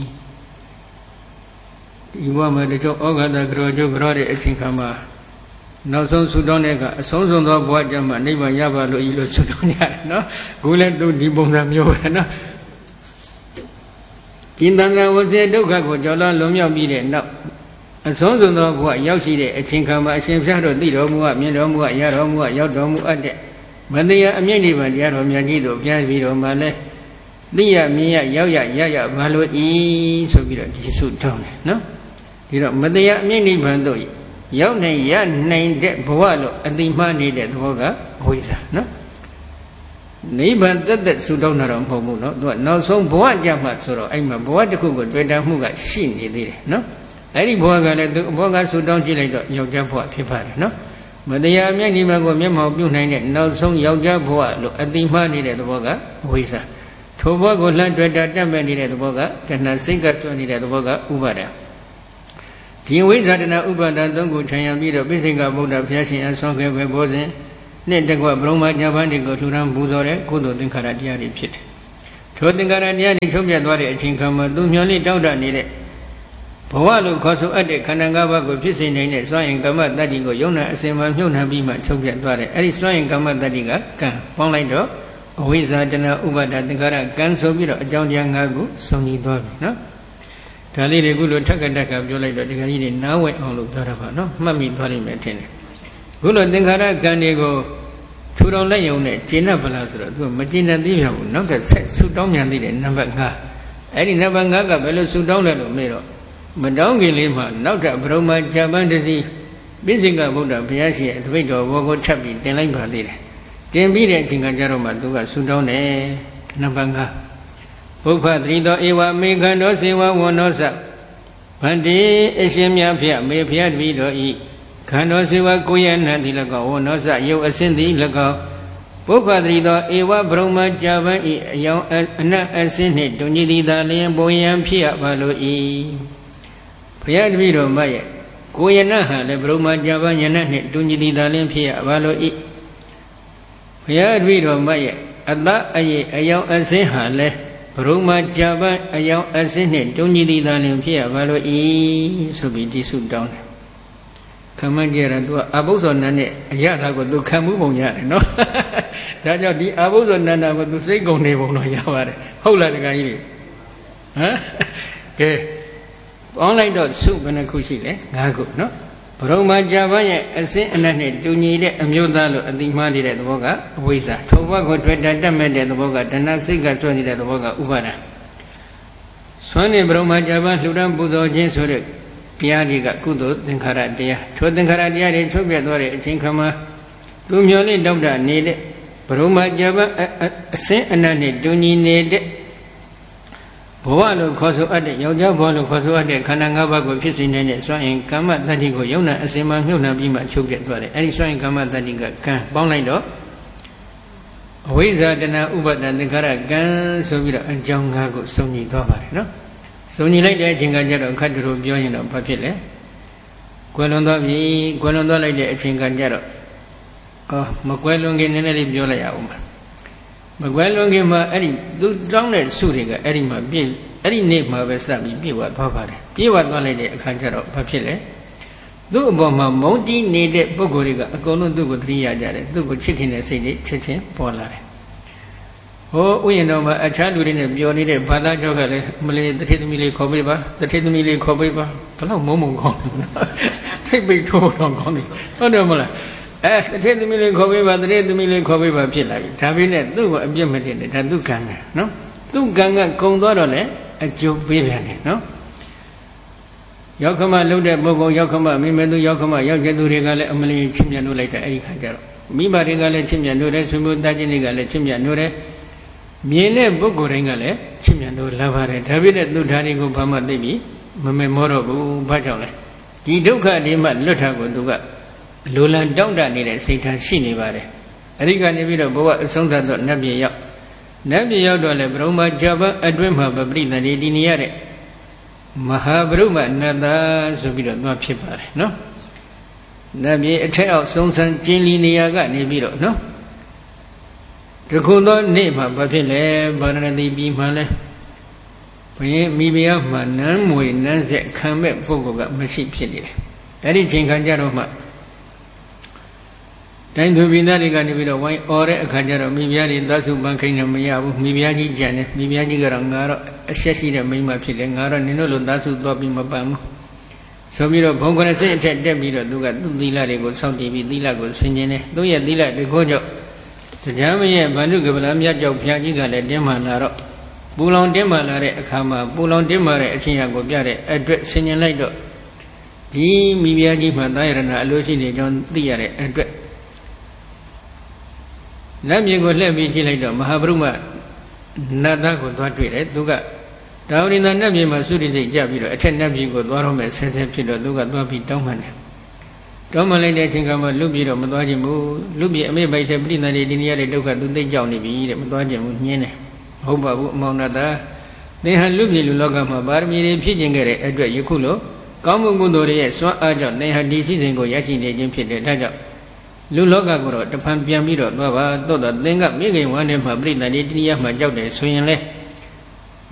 ဒီဘဝမှာတချို့ဩဃာတကရောကျုပ်ကြောတဲ့အချိန်ခါမှာနောက်ဆုံးဆုတောင်းတဲ့ကအဆုံးစွန်သောဘဝကျမှနိဗ္ဗာန်ရပါလို့ဤလို့ဆုတောင်းရတယ်နော်ခုလည်းသူဒီပုံစံမျိုးပဲနော်ဒီတန်ခါဝဆဲဒုက္ခကိုကြော်လွန်လွန်မြောက်ပြီးတဲ့နောက်အဆုံးစွန်သောဘဝရောက်ရှိတဲ့အချိန်ခါမှာအရှင်ဖျားတို့သိတော်မူအပ်မြင်တော်မူအပ်ရတော်မူအပ်ရောက်တော်မူအပ်တဲ့မတရားအမြင့်နိဗ္ဗာန်တရားတော်မြတ်ကြီးတို့ပြန်ပြီးတော့မှလည်းသိရမြင်ရရောက်ရရရပါလို့ဤဆိုပြီးတော့ဒီဆုတောင်းတယ်နော်ဒီတော့မတရားအမြင့်နိဗ္ဗာန်တို့ရောက်နိုင်ရနိုင်တဲ့ဘဝလို့အတိမနေတဲ့သဘောကအဝိဇ္ဇာနော်နိဗ္ဗာန်တက်တက်ဆုတောင်းတာတော့မဟုတ်ဘူးနော်သူကနောက်ဆုံးဘဝကြမှာဆိုတော့အဲ့မှာဘဝတစ်ခုကိုတွေ့တာမှုကရှိနေသေးတယ်နော်အဲ့ဒီဘဝကလည်းသူဘဝကဆုတောင်းကြည့်လိုက်တော့ယောက်ျားဘဝဖြစ်ပါတယ်နော်မတရားအမြတ်နိဗ္ဗာန်ကိုမျက်မှောက်ပြုနိုင်တဲ့နောက်ဆုံးယောက်ျားဘဝလို့အတိမနေတဲ့သဘောကအဝိဇ္ဇာထိုဘဝကိုလှမ်းတွေ့တာတက်မဲ့နေတဲ့သဘောကတဏှာစိတ်ကကျွမ်းနေတဲ့သဘောကဥပါဒံဒီဝိဇ္ဇာတနာဥပါဒံသုံးခုခြံရပြီးတော့ပိစိကဗုဒ္ဓဘုရားရှင်အဆောခဲ့ပဲဘောဇဉ်နဲ့တကွဗြဟ္မာကြပန်းတွေကိုထူထမ်းပူဇော်တဲ့ကုသိုလ်သင်္ခါရတရားတွေဖြစ်တယ်ထိုသင်္ခါရတရားတွေချုပ်ပြတ်သွားတဲ့အချိန်ခါမှာသူမျောလေးတောက်တနေတဲ့ဘဝလို့ခေါ်ဆိုအပ်တဲ့ခန္ဓာ၅ပါးကိုဖြစ်စေနိုင်တဲ့စွမ်းအင်ကမ္မတတ္တိကိုယုံနာအစင်မှာမြုပ်နှံပြီးမှချုပ်ပြတ်သွားတယ်အဲ့ဒီစွမ်းအင်ကမ္မတတ္တိကကံပေါင်းလိုက်တော့အဝိဇ္ဇာတဏှာဥပါဒသင်္ခါရကံဆိုပြီးတော့အကြောင်းတရား၅ခုစုံညီသွားပြီနော်ဒါလေးတွေခုလိုထက်ကတက်ကပြောလိုက်တော့ဒီကကြီးတွေနားဝဲအောင်လို့ပြောတာပါနော်မှတ်မိသွားလိမ့်မယ်ထင်တယ်ခုလိုသင်္ခါရကံတွေကိုထူထောင်လိုက်ရုံနဲ့ကျင့်တတ်ပါလားဆိုတော့သူကမကျင့်တတ်သေးပြန်ဘူးနောက်ကဆက်ဆူတောင်းမြန်သေးတယ်နံပါတ်၅အဲ့ဒီနံပါတ်၅ကဘယ်လိုဆူတောင်းလဲလို့မေးတော့မတောင်းခင်လေးမှာနောက်ထပ်ဘုရမဂျပန်တစီပိစိကဗုဒ္ဓဘုရားရှင်ရဲ့အသပိတ်တော်ဘောကိုထပ်ပြီးတင်လိုက်ပါသေးတယ်တင်ပြီးတဲ့အချိန်ကကြတော့မှသူကဆူတောင်းတယ်နံပါတ်၅ဘုဖသတိတော်ဧဝမေခန္တောစေဝဝန္နောသဗန္တိအရှင်မြတ်ဖျက်မေဖျက်တပိတော်ဤခန္တောစေဝကိုရဏတိ၎င်းဝန္နောသယုတ်အစင်းသည်၎င်းဘုဖသတိတော်ဧဝဘုရမဂျပန်ဤအယောင်အနတ်အစင်းနှင့်တုန်ကြီးသည်သာလျင်ဘုံယံဖြစ်ရပါလို့ဤဘုရားတပည့်တော်မရဲ့ကိုယနဟာလည်းဘုရမဂျပန်ယနနှင့်တုန်ကြီးသည်သာလျင်ဖြစ်ရပါလို့ဤဘုရားတပည့်တော်မရဲ့အတ္တအယေအယောင်အစင်းဟာလည်းဘုရမဂျပန်အယောင်အစင်းနှင့်တုန်ကြီးသည်သာလျင်ဖြစ်ရပါလို့ဤဆိုပြီးဒီစုတောင်းတယ်ခမန်းကြရတော့ तू အဘုဇ္ဇောနန္နဲ့အရသာကို तू ခံမှုပုံရတယ်နော်ဒါကြောင့်ဒီအဘုဇ္ဇောနန္ဒကို तू စိတ်ကုန်နေပုံတော့ရပါတယ်ဟုတ်လားတခါကြီးဟမ်ကဲပေါင်းလိုက်တော့စုဘယ်နှခုရှိလဲ၅ခုနော်ဘုရမဂျပန်ရဲ့အစင်းအနတ်နဲ့တူညီတဲ့အမျိုးသားလို့အတိမှားနေတဲ့သဘောကအဝိဇ္ဇာထိုဘဝကိုတွေ့တာတတ်မဲ့တဲ့သဘောကတဏှာစိတ်ကဆွနေတဲ့သဘောကဥပါဒံဆွမ်းနေဘုရမဂျပန်လှူဒန်းပူဇော်ခြင်းဆိုတဲ့တရားတွေကကုသိုလ်သင်္ခါရတရားထိုသင်္ခါရတရားတွေချုပ်ပြတ်သွားတဲ့အချိန်ခါမှာသူမျောလေးတောက်တာနေတဲ့ဘုရမဂျပန်အစင်းအနတ်နဲ့တူညီနေတဲ့ဘဝလို့ခေါ်ဆိုအပ်တဲ့ယောက်ျားဘဝလို့ခေါ်ဆိုအပ်တဲ့ခန္ဓာ၅ပါးကိုဖြစ်စေနိုင်တဲ့စွမ်းအင်ကမ္မတတ္တိကိုယုံနာအစင်မှာမြုပ်နှံပြီးမှချုပ်ပြတ်သွားတယ်အဲဒီစွမ်းအင်ကမ္မတတ္တိကကံပေါင်းလိုက်တော့အဝိဇ္ဇာတဏှာဥပါဒသင်္ခါရကံဆိုပြီးတော့အကြောင်း၅ခုစုံညီသွားပါတယ်နော်စုံညီလိုက်တဲ့အချိန်ကကျတော့ခတ်တူတို့ပြောရင်တော့ဘာဖြစ်လဲကွယ်လွန်သွားပြီကွယ်လွန်သွားလိုက်တဲ့အချိန်ကကျတော့အော်မကွယ်လွန်ခင်နည်းနည်းလေးပြောလိုက်ရအောင်ပါမကွယ်လွန်ခင်မှာအဲ့ဒီသူတောင်းတဲ့စုတွေကအဲ့ဒီမှာပြည့်အဲ့ဒီနေ့မှာပဲစပြီးပြည့်ဝသွားပါတယ်ပြည့်ဝသွားလိုက်တဲ့အခါကျတော့ဘာဖြစ်လဲသူ့အပေါ်မှာမုန်းတီးနေတဲ့ပုဂ္ဂိုလ်တွေကအကုန်လုံးသူ့ကိုသတိရကြတယ်သူ့ကိုချစ်ခင်တဲ့စိတ်တွေချက်ချင်းပေါ်လာတယ်ဟိုဥယျာဉ်တော်မှာအခြားလူတွေနဲ့ပြောနေတဲ့ဘာသာကြောက်ကလည်းမလေးတထေသမီးလေးခေါ်ပေးပါတထေသမီးလေးခေါ်ပေးပါဘယ်တော့မုံမုံကောင်းထိတ်ပိတ်ထိုးတော့ကောင်းတယ်ဟုတ်တယ်မလားအဲတထေသမီးလေးခေါ်ပေးပါတထေသမီးလေးခေါ်ပေးပါဖြစ်လာပြီဒါပေမဲ့သူ့ကိုအပြစ်မတင်နဲ့ဒါသူ့ကံကနော်သူ့ကံကကုံသွားတော့လေအကျိုးပေးပြန်တယ်နော်ရောက်ခမလှုပ်တဲ့ပုဂ္ဂိုလ်ရောက်ခမမိမဲသူရောက်ခမရောက်ကျသူတွေကလည်းအမလီချစ်မြတ်လို့လိုက်တဲ့အဲ့ဒီခါကျတော့မိဘတွေကလည်းချစ်မြတ်လို့တယ်ဆွေမျိုးသားချင်းတွေကလည်းချစ်မြတ်လို့တယ်မြင်တဲ့ပုဂ္ဂိုလ်တိုင်းကလည်းချစ်မြတ်လို့လာပါတယ်ဒါပေမဲ့သူဓာတ်တွေကိုဘာမှသိပြီမမေမောတော့ဘူးဘာကြောင့်လဲဒီဒုက္ခဒီမှလွတ်တာကိုသူကလိုလံတောင့်တနေတဲ့စိတ်ထားရှိနေပါတယ်အဲ့ဒီကနေပြီးတော့ဘဝအဆုံးသတ်တော့နတ်ပြည်ရောက်နတ်ပြည်ရောက်တော့လေဘုရမဂျပန်အတွင်းမှာပရိသန္တိတည်နေရတဲ့မဟာဗရုမနတ္တဆိုပြီးတော့သွားဖြစ်ပါတယ်နော်နတ်ပြည်အထက်အောက်စုံစမ်းကျင်းလီနေရာကနေပြီးတော့နော်တခုသောနေ့မှာဘာဖြစ်လဲဗာရဏသီပြည်မှာလဲဘုရင်မိဖုရားမှာနန်းမွေနန်းဆက်ခံမဲ့ပုဂ္ဂိုလ်ကမရှိဖြစ်နေတယ်အဲ့ဒီချိန်ခါကျတော့မှတိုင်းသူပြည်သားတွေကနေပြီးတော့ဝိုင်းអော်တဲ့အခါကျတော့မိဖုရားတွေသတ်စုပန်းခိုင်းနေမရဘူးမိဖုရားကြီးကြံတယ်မိဖုရားကြီးကတော့ငါတော့အဆက်ရှိတဲ့မိန်းမဖြစ်တယ်ငါတော့နင်တို့လိုသတ်စုသွားပြီးမပန်းဘူးဆိုပြီးတော့ဘုံကရစိတ်အထက်တက်ပြီးတော့သူကသူ့သီလတွေကိုစောင့်တည်ပြီးသီလကိုဆင်ခြင်တယ်သူ့ရဲ့သီလတခိုးကြောင့်တရားမရဲ့ဗန္ဓုကပလမြတ်ကြောင့်ဘုရားကြီးကလည်းတင်းမှလာတော့ပူလောင်တင်းမှလာတဲ့အခါမှာပူလောင်တင်းမှတဲ့အချင်းရာကိုပြတဲ့အတွက်ဆင်ခြင်လိုက်တော့ဒီမိဖုရားကြီးမှသာယရဏအလိုရှိနေကြောင်းသိရတဲ့အတွက်နတ်မြေကိုလှည့်ပြီးကြည့်လိုက်တော့မဟာဗရုမနတ်သားကိုသွားတွေ့တယ်သူကဒါဝိနနတ်မြေမှာသုရိစိတ်ကြပြီးတော့အထက်နတ်မြေကိုသွားတော့မယ်ဆဲဆဲဖြစ်တော့သူကသွားပြီးတောင်းပန်တယ်တောင်းပန်လိုက်တဲ့အချိန်ကမှလူပြည်တော့မသွားခြင်းဘူးလူပြည်အမေပိုက်တဲ့ပြိဿန်တွေဒီနေရာတွေဒုက္ခသူသိကြောက်နေပြီတဲ့မသွားခြင်းဘူးညင်းတယ်မဟုတ်ပါဘူးအမောင်နတ်သားသင်ဟာလူပြည်လူလောကမှာပါရမီတွေဖြည့်ကျင်ခဲ့တဲ့အတွက်ယခုလိုကောင်းမှုကုသိုလ်တွေရဲ့စွမ်းအားကြောင့်သင်ဟာဒီစည်းစိမ်ကိုရရှိနေခြင်းဖြစ်တယ်ဒါကြောင့်လူလောကကိုတော့တဖန်ပြန်ပြီးတော့သွားပါသို့တော့သင်ကမိခင်ဝမ်းထဲမှာပြိဿန်တွေဒီနေရာမှာကြောက်တယ်ဆိုရင်လေ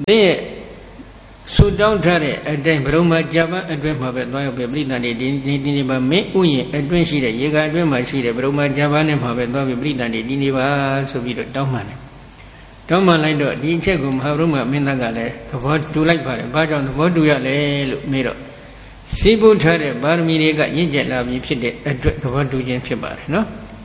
တဲ့ဆူတောင်းထားတဲ့အတိုင်းဘရုံမှာကြာပန်းအတွင်းမှာပဲသွားရောက်ပဲပြိတ္တန်ဒီဒီဒီနေပါမင်းဥယျာဉ်အတွင်းရှိတဲ့ရေကအတွင်းမှာရှိတဲ့ဘရုံမှာကြာပန်းနဲ့မှာပဲသွားပြီးပြိတ္တန်ဒီဒီနေပါဆိုပြီးတော့တောင်းမှန်တယ်တောင်းမှန်လိုက်တော့ဒီအချက်ကိုမဟာဘရုံမှာမင်းသားကလည်းသဘောတူလိုက်ပါတယ်ဘာကြောင့်သဘောတူရလဲလို့မေးတော့စီးပူးထားတဲ့ပါရမီတွေကရင့်ကျက်လာပြီးဖြစ်တဲ့အတွက်သဘောတူခြင်းဖြစ်ပါတယ်နော်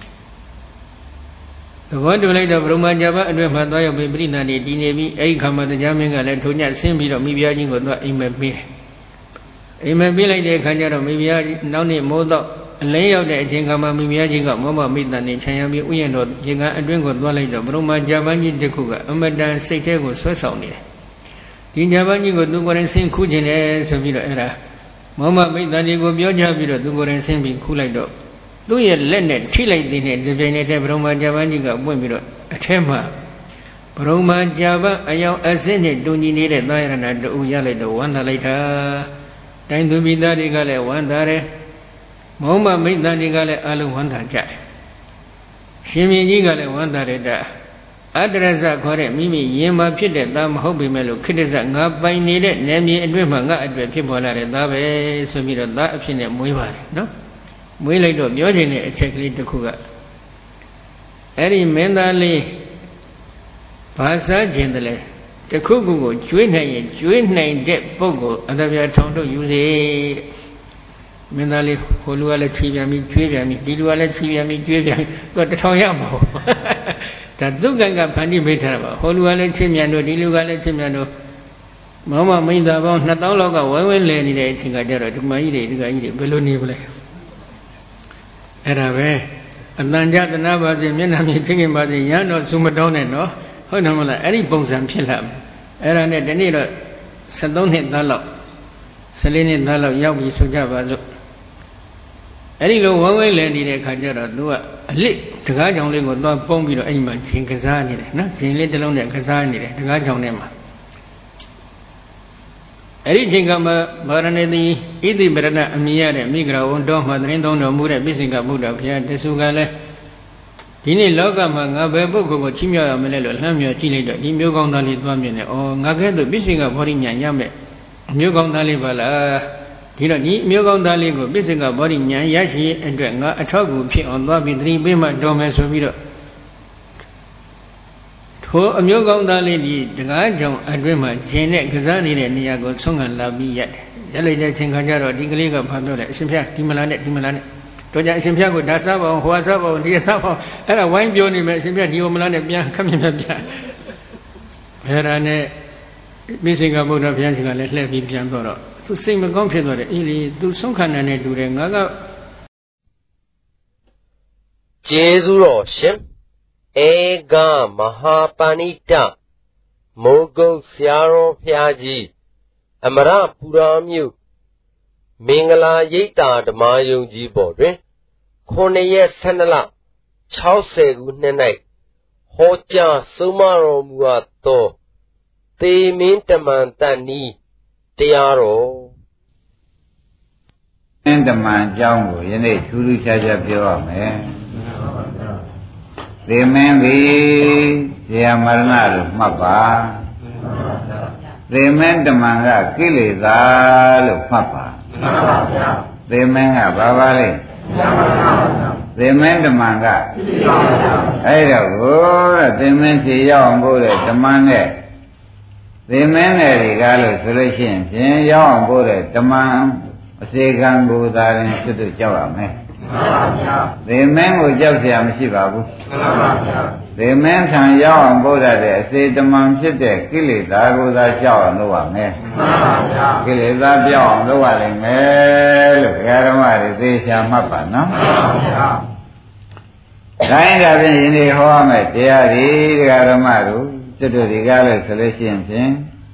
သဘောတူလိုက်တော့ဘုရုံမကြပါအတွက်မှာသွားရောက်ပြီးပြိဋ္ဌာန်ဒီနေပြီးအဲ့ဒီခါမှာတရားမင်းကလည်းထုံညဆင်းပြီးတော့မိဖုရားကြီးကိုသွားအိမ်မက်ပေးတယ်အိမ်မက်ပေးလိုက်တဲ့အခါကျတော့မိဖုရားကြီးနောက်နေ့မိုးတော့အလင်းရောက်တဲ့အချိန်ခါမှာမိဖုရားကြီးကမောမမိတ္တန်နေခြံရံပြီးဥယျာဉ်တော်ရေကန်အတွင်းကိုသွားလိုက်တော့ဘုရုံမကြပါကြီးတစ်ခုကအမတန်စိတ်ထဲကိုဆွဲဆောင်နေတယ်ဒီကြပါကြီးကိုသူကိုယ်တိုင်ဆင်းခူးခြင်းတယ်ဆိုပြီးတော့အဲ့ဒါမောမမိတ္တန်ကြီးကိုပြောကြပြီးတော့သူကိုယ်တိုင်ဆင်းပြီးခူးလိုက်တော့သူ့ရဲ့လက်နဲ့ထိလိုက်တဲ့နဲ့ဒီပြိုင်နေတဲ့ဘုရုံမကြပါကြီးကပွင့်ပြီးတော့အထက်မှာဘုရုံမကြပါအယောင်အစင်းနဲ့တူညီနေတဲ့သာယရဏတူရလိုက်တော့ဝမ်းသာလိုက်တာတိုင်းသူမိသားတွေကလည်းဝမ်းသာတယ်မောမမိတ္တန်တွေကလည်းအလုံးဝမ်းသာကြတယ်ရှင်မြင်းကြီးကလည်းဝမ်းသာတယ်တာအတ္တရဇခေါ်တဲ့မိမိရင်မှာဖြစ်တဲ့သားမဟုတ်ပေမဲ့လို့ခိတ္တဇငါပိုင်နေတဲ့နယ်မြေအတွင်းမှာငါအတွက်ဖြစ်ပေါ်လာတဲ့သားပဲဆိုပြီးတော့သားအဖြစ်နဲ့မွေးပါတယ်နော်မွေးလိုက်တော့ပြောချင်တဲ့အချက်ကလေးတစ်ခုကအဲ့ဒီမင်းသားလေးဘာစားခြင်းတလဲတခုခုကိုကျွေးနိုင်ရင်ကျွေးနိုင်တဲ့ပုဂ္ဂိုလ်အတ္တပြထောင်ထုတ်ယူစေတဲ့မင်းသားလေးဟိုလူကလည်းခြေပြန်ပြီးကျွေးပြန်ပြီးဒီလူကလည်းခြေပြန်ပြီးကျွေးပြန်ပြီးသူကတထောင်ရမှာဟုတ်ဒါသုက္ကကဖန်တီးပေးထားတာပါဟိုလူကလည်းခြေမြန်တို့ဒီလူကလည်းခြေမြန်တို့မောင်မမိသားပေါင်းနှစ်သောင်းလောက်ကဝိုင်းဝန်းလဲနေတဲ့အချိန်ကကြတော့ဒီမကြီးတွေဒီကကြီးတွေဘယ်လိုနေပလဲအဲ့ဒါပဲအတန်ကြတနာပါစေမျက်နှာမြင်သိခင်ပါစေရန်တော့စူမတောင်းနဲ့နော်ဟုတ်တယ်မလားအဲ့ဒီပုံစံဖြစ်လာမယ်အဲ့ဒါနဲ့ဒီနေ့တော့ဆယ်သုံးနှစ်သားလောက်ဆယ်လေးနှစ်သားလောက်ရောက်ပြီဆိုကြပါစို့အဲ့ဒီလိုဝမ်းဝဲလဲနေတဲ့ခါကျတော့သူကအလစ်တကားကြောင်လေးကိုသွားပုံးပြီးတော့အဲ့ဒီမှာဂျင်ကစားနေတယ်နော်ဂျင်လေးတစ်လုံးနဲ့ကစားနေတယ်တကားကြောင်ထဲမှာအဲ့ဒီချိန်ကမှဗာရဏသီဣတိပရဏအမိရတဲ့မိဂရဝံတော်မှာသတင်းသုံးတော်မူတဲ့ပိစိကဗုဒ္ဓဘုရားတဆူကလည်းဒီနေ့လောကမှာငါဘယ်ပုဂ္ဂိုလ်ကိုချီးမြှောက်ရမလဲလို့လှမ်းမြော်ကြည့်လိုက်တော့ဒီမျိုးကောင်းသားလေးသွားမြင်တယ်။အော်ငါကဲ့သို့ပိစိကဗောဓိဉာဏ်ရမယ်အမျိုးကောင်းသားလေးပါလား။ဒီတော့ဒီအမျိုးကောင်းသားလေးကိုပိစိကဗောဓိဉာဏ်ရရှိရဲ့အတွက်ငါအထောက်အကူဖြစ်အောင်သွားပြီးသတိပေးမှတော်မယ်ဆိုပြီးတော့ထိုအမျိုးကောင်းသားလေးဒီတကားကြောင်အတွင်းမှာဂျင်းနဲ့ကစားနေတဲ့နေရာကိုဆုံးခံလာပြီးရတယ်။ရလိုက်တဲ့ချိန်ခါကျတော့ဒီကလေးကဖာပြောတယ်အရှင်ဖျားဒီမလားနဲ့ဒီမလားနဲ့တော့ကြအရှင်ဖျားကိုဒါစားပါအောင်ဟိုစားပါအောင်ဒီစားပါအောင်အဲ့ဒါဝိုင်းပြောနေမယ်အရှင်ဖျားဒီမလားနဲ့ပြန်ခက်မြက်မြက်ပြန်အဲ့ဒါနဲ့မိစိကဗုဒ္ဓဘုရားရှင်ကလည်းလှည့်ပြီးပြန်တော့တော့သူစိတ်မကောင်းဖြစ်သွားတယ်အေးလေသူဆုံးခံတဲ့တူတယ်ငါကကျေးဇူးတော်ရှင်ဧကမဟာပဏိတမိုးကုတ်ဆရာတော်ဘုရားကြီးအမရပူရာမြို့မင်္ဂလာရိပ်သာဓမ္မယုံကြီးပေါ်တွင်ခုနှစ်ရက်ဆယ်နှစ်လခြောက်ဆယ်ခုနှစ်၌ဟောကြားဆုံးမတော်မူအပ်သောသေမင်းတမန်တန်ဤတရားတော်မင်းတမန်အကြောင်းကိုယနေ့ထူးထူးခြားခြားပြောရမယ်သေမင်းသည်ဇေယမရဏလို့မှတ်ပါသေမင်းတမန်ကကိလေသာလို့မှတ်ပါသေမင်းကဘာပါလဲသေမင်းတမန်ကအဲ့တော့ကိုတဲ့သေမင်းဖြေရောက်အောင်ပို့တဲ့တမန်နဲ့သေမင်းနဲ့တွေကလို့ဆိုလို့ရှိရင်ဖြင့်ရောက်အောင်ပို့တဲ့တမန်အစေခံကိုသာရင်စွတ်တို့ကြောက်ရမယ်သေမင်းကိုကြောက်เสียမရှိပါဘူးသေမင်းထံရောက်အောင်ပို့တဲ့အစေတမန်ဖြစ်တဲ့ကိလေသာကိုသာကြောက်အောင်လုပ်ရမယ်ကိလေသာပြောင်းအောင်လုပ်ရလိမ့်မယ်လို့ဘုရားဓမ္မတွေသေချာမှတ်ပါနော်တိုင်းဒါဖြင့်ယနေ့ဟောရမယ်တရားတွေဒကာဓမ္မတို့စွတ်တို့ဒီကားလို့ဆိုလို့ရှိရင်ဖြင့်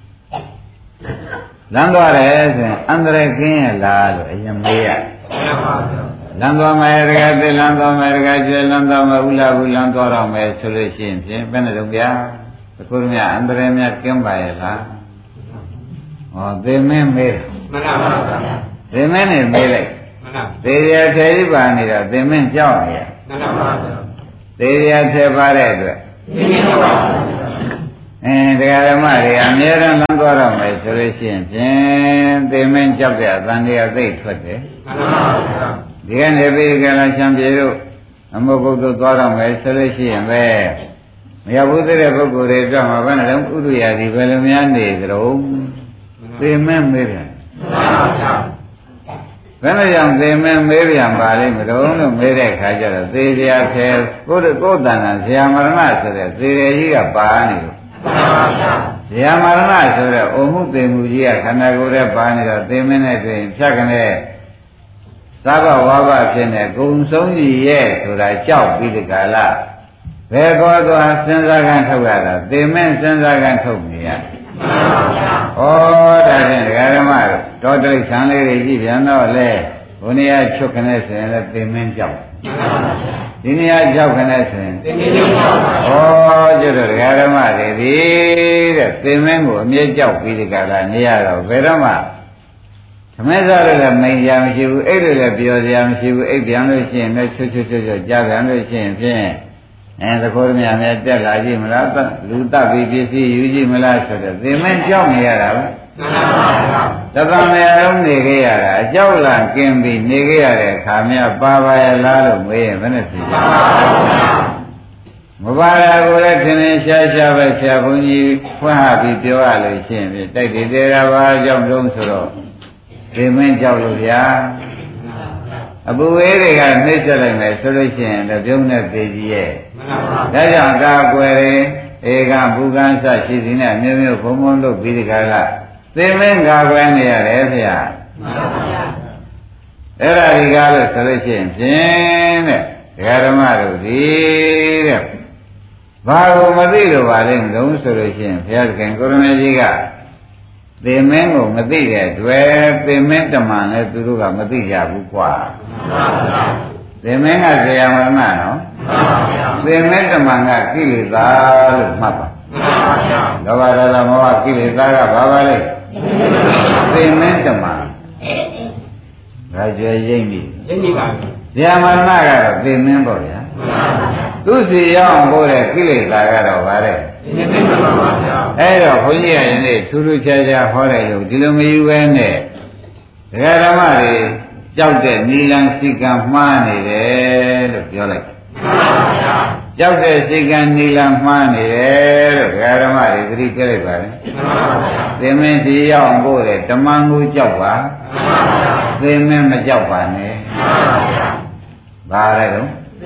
လမ်းသွားတယ်ဆိုရင်အန္တရာယ်ကင်းရလားလို့အရင်မေးရလမ်းသွားမယ်တကယ်သိလမ်းသွားမယ်တကယ်ကျွဲလမ်းသွားမယ်ဥလာဘူးလမ်းသွားတော့မယ်ဆိုလို့ရှိရင်ဖြင့်ဘယ်နဲ့တော့ဗျာအခုမြအန္တရာယ်များကင်းပါရဲ့လားဟောသေမင်းမေးမှန်ပါဗျာသေမင်းနဲ့မေးလိုက်မှန်ပါသေရထဲကြီးပါနေတော့သေမင်းကြောက်ရမှန်ပါဗျာသေရထဲပါတဲ့အတွက်သေမင်းပါဗျာအဲတရားဓမ္မတွေအများရန်လမ်းသွားတော့မယ်ဆိုလို့ရှိရင်ဖြင့်သေမင်းကြောက်တဲ့အတန်တရားသိထွက်တယ်ဒီကနေပြီးကြလားချမ်းပြေတို့အမုတ်ဘုဒ္ဓသွားတော့မယ်ဆိုလို့ရှိရင်ပဲမရဘူးတဲ့ပုဂ္ဂိုလ်တွေတော့မှာဘယ်နဲ့တော့ဥဒ္ဒရာဒီဘယ်လိုများနေကြတော့သေမင်းမေးတယ်ဘယ်နဲ့ကြောင့်သေမင်းမေးပြန်ပါလိမ့်မလို့လို့မေးတဲ့ခါကျတော့သေစရာခဲကိုယ်ကိုယ်တန်တာဇာမရဏဆိုတဲ့သေရကြီးကပါနေလို့ဇာမရဏဆိုတဲ့အိုမှုသေမှုကြီးကခန္ဓာကိုယ်ရဲ့ပါနေတော့သေမင်းနဲ့တွင်ဖြတ်ကနေသဗ္ဗဝါဘဖြစ်နေဂုံဆုံးကြီးရဲ့ဆိုတာကြောက်ပြီးဒီကလာဘယ်ကောသွားစဉ်းစားကန်းထုတ်ရတာသေမင်းစဉ်းစားကန်းထုတ်နေရဩဒါဖြင့်ဒကာဓမ္မတို့တောတိဆံလေးတွေကြည့်ပြန်တော့လေဘုန်းကြီးကချုပ်ခနဲ့ဆိုရင်လည်းသေမင်းကြောက်ဒီနေရာကြောက်ခနဲ့ဆိုရင်သေမင်းကြောက်ဩကျွတ်တော့ဒကာဓမ္မတွေဒီတဲ့သေမင်းကိုအမြဲကြောက်ပြီးဒီကလာနေရတော့ဘယ်တော့မှသမင်းစားလို့လည်းမိန်ရမရှိဘူးအိတ်လို့လည်းပြောစရာမရှိဘူးအိတ်ပြန်လို့ရှိရင်လည်းချွတ်ချွတ်ချွတ်ချွတ်ကြားပြန်လို့ရှိရင်ဖြင့်အဲသခိုးမြတ်များတက်လာကြည့်မလားလူတပ်ပြီးပစ္စည်းယူကြည့်မလားဆိုတော့သေမင်းကြောက်နေရတာပဲသဗ္ဗမေအလုံးနေခဲ့ရတာအကြောက်လာกินပြီးနေခဲ့ရတဲ့အခါမြတ်ပါပါရလားလို့မေးရင်ဘယ်နဲ့ဖြေကြမပါရကိုလည်းထင်ထင်ရှားရှားပဲဆရာဘုန်းကြီးဖွင့်ဟပြီးပြောရလို့ရှိရင်တိုက်တည်သေးတာပါကြောင့်တုံးဆိုတော့သေမင်းကြောက်လို့ဗျာအပူဝေးတွေကနှိမ့်ဆက်လိုက်မယ်ဆိုလို့ရှိရင်တော့ပြုံးတဲ့ပေကြီးရဲ့ဒါကြောင့်ကာကွယ်ရင်ဧကဘူကံစရှိသည်နဲ့မျိုးမျိုးဘုံဘုံတို့ပြီးဒီကလာသေမင်းကာကွယ်နေရတယ်ဗျာအဲ့ဒါဒီကားလို့ဆိုလို့ရှိရင်ဖြင့်တဲ့ဒကာဓမ္မတို့ဒီတဲ့ဘာကိုမသိလို့ပါလဲမလို့ဆိုလို့ရှိရင်ဘုရားသခင်ကိုရမေကြီးကသေမင်းကိုမသိတဲ့တွေ့သေမင်းတမန်လည်းသူတို့ကမသိကြဘူးကွာသေမင်းကဇေယမရဏနော်သေမင်းတမန်ကကိလေသာလို့မှတ်ပါလောဘဒေါသမောဟကိလေသာကဘာပါလဲသေမင်းတမန်ဒါကြွယ်ရိမ့်ပြီရိမ့်ပြီပါဇေယမရဏကတော့သေမင်းပေါ့ဗျာသူစီရောက်အောင်ပို့တဲ့ကိလေသာကတော့ဗါတဲ့အဲ့တော့ဘုန်းကြီးကယနေ့ထူးထူးခြားခြားဟောတယ်လို့ဒီလိုမယူပဲနဲ့ဒကာဓမ္မတွေကြောက်တဲ့နိလန်စိကံမှားနေတယ်လို့ပြောလိုက်ကြောက်တဲ့စိကံနိလန်မှားနေတယ်လို့ဒကာဓမ္မတွေသတိပြလိုက်ပါလေသင်မင်းစီရောက်အောင်ပို့တဲ့ဓမ္မကိုကြောက်ပါသင်မင်းမကြောက်ပါနဲ့ဘာလဲတော့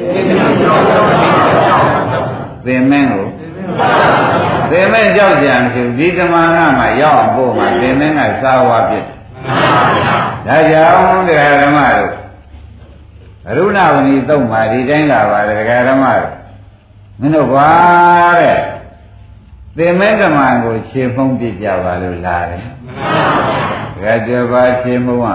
သင်မင်းကိုသင်မင်းကြောက်ကြံဖြစ်ဒီဓမ္မကမှရောက်အောင်ပို့မှာသင်မင်းကစာဝါဖြစ်ဒါကြောင့်တရားဓမ္မတို့အရုဏဝဏီသုံးပါဒီတိုင်းလာပါတယ်တရားဓမ္မတို့မင်းတို့ဘာတဲ့သင်မင်းဓမ္မကိုခြေဖုံးပြကြပါလို့လာတယ်တကယ်ကြပါခြေမုံက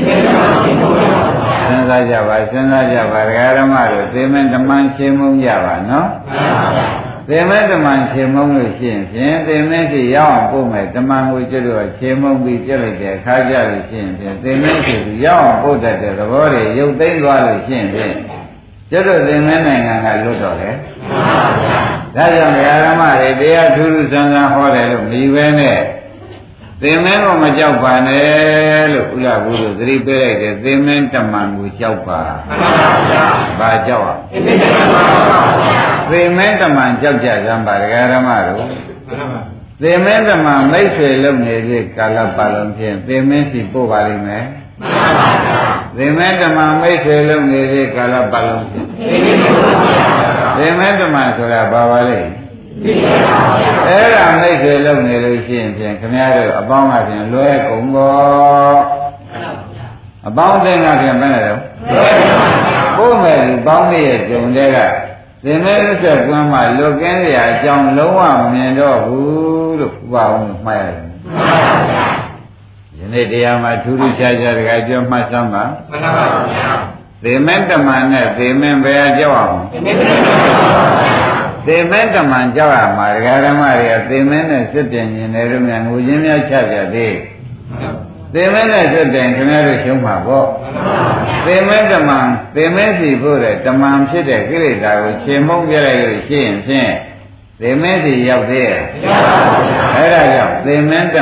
စဉ်းစားကြပါစဉ်းစားကြပါဒကာဓမ္မတို့သေမင်းဓမ္မခြေမုံကြပါနော်သေမင်းဓမ္မခြေမုံလို့ရှိရင်ဖြင့်သေမင်းစီရောက်အောင်ပို့မယ်ဓမ္မကိုကျွတ်တော့ခြေမုံပြီးပြလိုက်တဲ့အခါကြလို့ရှိရင်ဖြင့်သေမင်းစီရောက်အောင်ပို့တတ်တဲ့သဘောတွေရုပ်သိမ်းသွားလို့ရှိရင်ဖြင့်ကျွတ်တော့သေမင်းနိုင်ငံကလွတ်တော့တယ်ဒါကြောင့်ဒကာဓမ္မတွေတရားထူးထူးဆန်းဆန်းဟောတယ်လို့မြည်ပဲနဲ့သင်မင်းကိုမကြောက်ပါနဲ့လို့ဥရဘူးတို့သတိပေးလိုက်တယ်သင်မင်းတမန်ကိုကြောက်ပါဘာကြောက်อ่ะသင်မင်းတမန်ကြောက်ကြစမ်းပါဒကာဓမ္မတို့သင်မင်းတမန်မိတ်ဆွေလုံနေတဲ့ကာလပတ်လုံးဖြင့်သင်မင်းစီပို့ပါလိမ့်မယ်သင်မင်းတမန်မိတ်ဆွေလုံနေတဲ့ကာလပတ်လုံးဖြင့်သင်မင်းတမန်ဆိုတာဘာပါလဲအဲ့ဒါမိတ်ဆွေလုံနေလို့ရှိရင်ဖြင့်ခင်ဗျားတို့အပေါင်းကဖြင့်လွဲကုန်တော့အပေါင်းတဲ့ကဖြင့်ဘယ်နဲ့တော့ကိုယ်မဲ့ဒီပေါင်းရဲ့ဂျုံတဲ့ကသင်မဲဥစ္စာကွမ်းမှလွတ်ကင်းရအကြောင်းလုံးဝမမြင်တော့ဘူးလို့ဥပအောင်မှတ်ရတယ်ယနေ့တရားမှာထူးထူးခြားခြားတကယ်ပြောမှတ်စမ်းပါမှန်ပါပါဗျာသေမင်းတမန်နဲ့သေမင်းဘယ်ကြောက်အောင်သေမင်းတမန်ကြောက်ရမှာဒကာဓမ္မတွေကသေမင်းနဲ့စစ်ပြင်ရင်လည်းတို့များငိုရင်းများချပြသေးသေမင်းနဲ့စစ်ပြင်ခင်ဗျားတို့ရှုံးမှာပေါ့သေမင်းတမန်သေမင်းစီဖို့တဲ့တမန်ဖြစ်တဲ့ကိလေသာကိုခြေမုံပြလိုက်လို့ရှိရင်ဖြင့်ဒသေမဲစီရောက်သေးရဲ့မရောက်ပါဘူးဗျာအဲ့ဒါကြောင့်သေမင်းတ